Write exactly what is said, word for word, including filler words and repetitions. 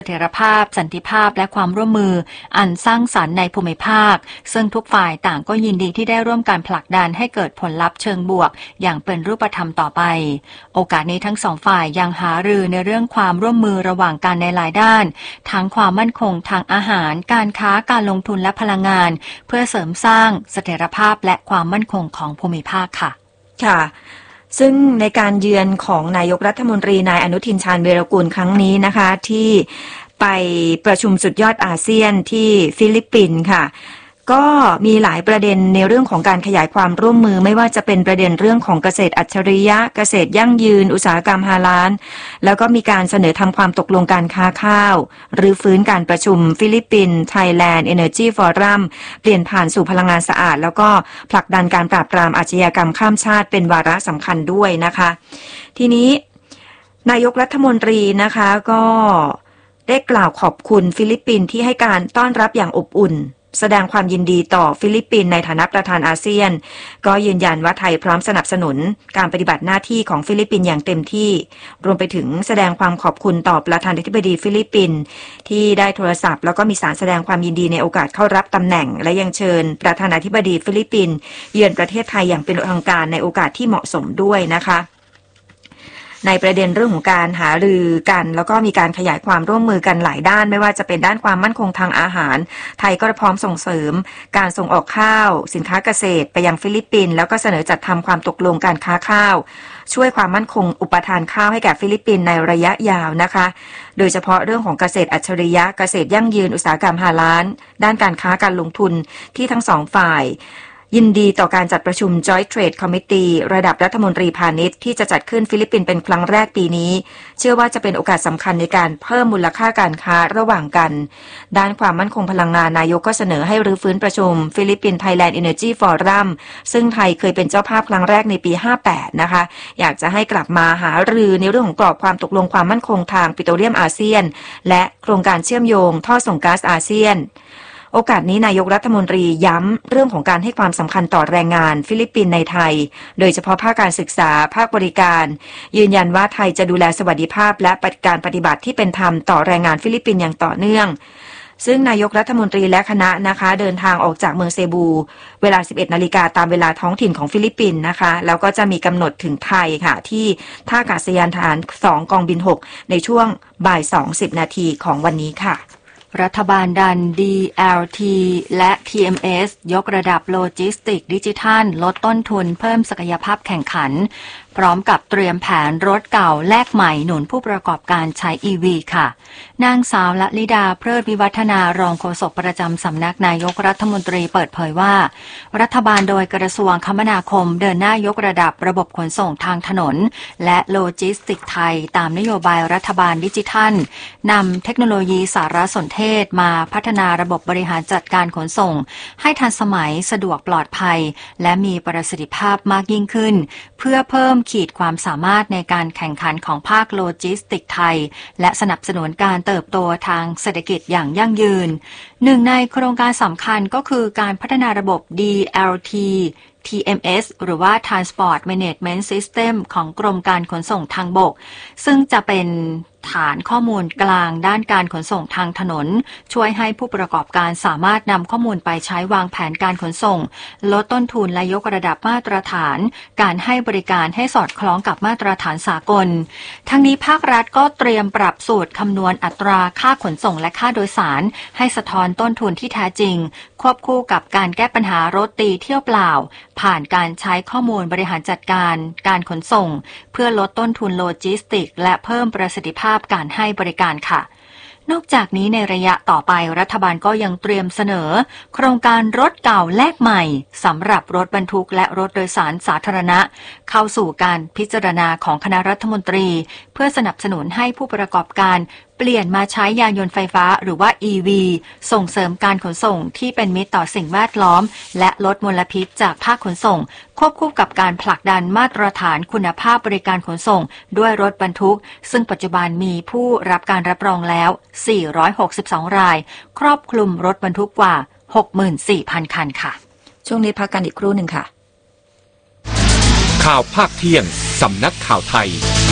เสถียรภาพสันติภาพและความร่วมมืออันสร้างสรรค์ในภูมิภาคซึ่งทุกฝ่ายต่างก็ยินดีที่ได้ร่วมกันผลักดันให้เกิดผลลัพธ์เชิงบวกอย่างเป็นรูปธรรมต่อไปโอกาสนี้ทั้งสองฝ่ายยังหารือในเรื่องความร่วมมือระหว่างกันในหลายด้านทั้งความมั่นคงทางอาหารการค้าการลงทุนและพลังงานเพื่อเสริมสร้างเสถียรภาพและความมั่นคงของภูมิภาคค่ะค่ะซึ่งในการเยือนของนายกรัฐมนตรีนายอนุทินชาญวีรกูลครั้งนี้นะคะที่ไปประชุมสุดยอดอาเซียนที่ฟิลิปปินส์ค่ะก็มีหลายประเด็นในเรื่องของการขยายความร่วมมือไม่ว่าจะเป็นประเด็นเรื่องของเกษตรอัจฉริยะเกษตรยั่งยืนอุตสาหกรรมฮาลาลแล้วก็มีการเสนอทำความตกลงการค้าข้าวหรือฟื้นการประชุมฟิลิปปินส์ Thailand Energy Forum เปลี่ยนผ่านสู่พลังงานสะอาดแล้วก็ผลักดันการปราบปรามอาชญากรรมข้ามชาติเป็นวาระสำคัญด้วยนะคะทีนี้นายกรัฐมนตรีนะคะก็ได้กล่าวขอบคุณฟิลิปปินส์ที่ให้การต้อนรับอย่างอบอุ่นแสดงความยินดีต่อฟิลิปปินส์ในฐานะประธานอาเซียนก็ยืนยันว่าไทยพร้อมสนับสนุนการปฏิบัติหน้าที่ของฟิลิปปินส์อย่างเต็มที่รวมไปถึงแสดงความขอบคุณต่อประธานาธิบดีฟิลิปปินส์ที่ได้โทรศัพท์แล้วก็มีสารแสดงความยินดีในโอกาสเข้ารับตำแหน่งและยังเชิญประธานาธิบดีฟิลิปปินส์เยือนประเทศไทยอย่างเป็นทางการในโอกาสที่เหมาะสมด้วยนะคะในประเด็นเรื่องของการหารือกันแล้วก็มีการขยายความร่วมมือกันหลายด้านไม่ว่าจะเป็นด้านความมั่นคงทางอาหารไทยก็พร้อมส่งเสริมการส่งออกข้าวสินค้าเกษตรไปยังฟิลิปปินส์แล้วก็เสนอจัดทำความตกลงการค้าข้าวช่วยความมั่นคงอุปทานข้าวให้แก่ฟิลิปปินส์ในระยะยาวนะคะโดยเฉพาะเรื่องของเกษตรอัจฉริยะเกษตรยั่งยืนอุตสาหกรรมฮาลาลด้านการค้าการลงทุนที่ทั้งสองฝ่ายยินดีต่อการจัดประชุม Joint Trade Committee ระดับรัฐมนตรีพาณิชย์ที่จะจัดขึ้นฟิลิปปินส์เป็นครั้งแรกปีนี้เชื่อว่าจะเป็นโอกาสสำคัญในการเพิ่มมูลค่าการค้าระหว่างกันด้านความมั่นคงพลังงานนายกก็เสนอให้รื้อฟื้นประชุมฟิลิปปินส์ Thailand Energy Forum ซึ่งไทยเคยเป็นเจ้าภาพครั้งแรกในปีห้าแปดนะคะอยากจะให้กลับมาหารือในเรื่องของกรอบความตกลงความมั่นคงทางปิโตรเลียมอาเซียนและโครงการเชื่อมโยงท่อส่งก๊าซอาเซียนโอกาสนี้นายกรัฐมนตรีย้ำเรื่องของการให้ความสำคัญต่อแรงงานฟิลิปปินส์ในไทยโดยเฉพาะภาคการศึกษาภาคบริการยืนยันว่าไทยจะดูแลสวัสดิภาพและการปฏิบัติที่เป็นธรรมต่อแรงงานฟิลิปปินส์อย่างต่อเนื่องซึ่งนายกรัฐมนตรีและคณะนะคะเดินทางออกจากเมืองเซบูเวลา สิบเอ็ดนาฬิกาตามเวลาท้องถิ่นของฟิลิปปินส์นะคะแล้วก็จะมีกำหนดถึงไทยค่ะที่ท่าอากาศยานทหารสองกองบินหกในช่วงบ่ายสองสิบนาทีของวันนี้ค่ะรัฐบาลดัน ดี แอล ที และ ที เอ็ม เอส ยกระดับโลจิสติกดิจิทัลลดต้นทุนเพิ่มศักยภาพแข่งขันพร้อมกับเตรียมแผนรถเก่าแลกใหม่หนุนผู้ประกอบการใช้ อี วี ค่ะนางสาวละลิดาเพลิดวิวัฒนารองโฆษกประจำสำนักนายกรัฐมนตรีเปิดเผยว่ารัฐบาลโดยกระทรวงคมนาคมเดินหน้ายกระดับระบบขนส่งทางถนนและโลจิสติกไทยตามนโยบายรัฐบาลดิจิทัลนำเทคโนโลยีสารสนเทศมาพัฒนาระบบบริหารจัดการขนส่งให้ทันสมัยสะดวกปลอดภัยและมีประสิทธิภาพมากยิ่งขึ้นเพื่อเพิ่มขีดความสามารถในการแข่งขันของภาคโลจิสติกไทยและสนับสนุนการเติบโตทางเศรษฐกิจอย่างยั่งยืนหนึ่งในโครงการสำคัญก็คือการพัฒนาระบบ ดี แอล ที ที เอ็ม เอส หรือว่า Transport Management System ของกรมการขนส่งทางบกซึ่งจะเป็นฐานข้อมูลกลางด้านการขนส่งทางถนนช่วยให้ผู้ประกอบการสามารถนำข้อมูลไปใช้วางแผนการขนส่งลดต้นทุนและยกระดับมาตรฐานการให้บริการให้สอดคล้องกับมาตรฐานสากลทั้งนี้ภาครัฐก็เตรียมปรับสูตรคำนวณอัตราค่าขนส่งและค่าโดยสารให้สะท้อนต้นทุนที่แท้จริงควบคู่กับการแก้ปัญหารถตีเที่ยวเปล่าผ่านการใช้ข้อมูลบริหารจัดการการขนส่งเพื่อลดต้นทุนโลจิสติกและเพิ่มประสิทธิภาพการให้บริการค่ะนอกจากนี้ในระยะต่อไปรัฐบาลก็ยังเตรียมเสนอโครงการรถเก่าแลกใหม่สำหรับรถบรรทุกและรถโดยสารสาธารณะเข้าสู่การพิจารณาของคณะรัฐมนตรีเพื่อสนับสนุนให้ผู้ประกอบการเปลี่ยนมาใช้ยานยนต์ไฟฟ้าหรือว่า อี วี ส่งเสริมการขนส่งที่เป็นมิตรต่อสิ่งแวดล้อมและลดมลพิษจากภาคขนส่งควบคู่กับการผลักดันมาตรฐานคุณภาพบริการขนส่งด้วยรถบรรทุกซึ่งปัจจุบันมีผู้รับการรับรองแล้วสี่ร้อยหกสิบสองรายครอบคลุมรถบรรทุกกว่า หกหมื่นสี่พัน คันค่ะช่วงนี้พักกันอีกครู่หนึ่งค่ะข่าวภาคเที่ยงสำนักข่าวไทย